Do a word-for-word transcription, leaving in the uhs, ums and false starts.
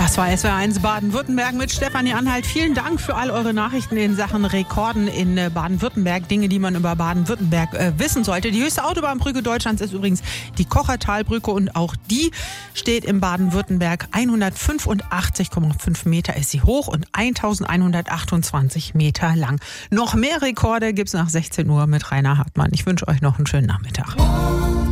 Das war S W R eins Baden-Württemberg mit Stefanie Anhalt. Vielen Dank für all eure Nachrichten in Sachen Rekorden in Baden-Württemberg. Dinge, die man über Baden-Württemberg äh, wissen sollte. Die höchste Autobahnbrücke Deutschlands ist übrigens die Kochertalbrücke und auch die steht in Baden-Württemberg. hundertfünfundachtzig Komma fünf Meter ist sie hoch und eintausendeinhundertachtundzwanzig Meter lang. Noch mehr Rekorde gibt's nach sechzehn Uhr mit Rainer Hartmann. Ich wünsche euch noch einen schönen Nachmittag.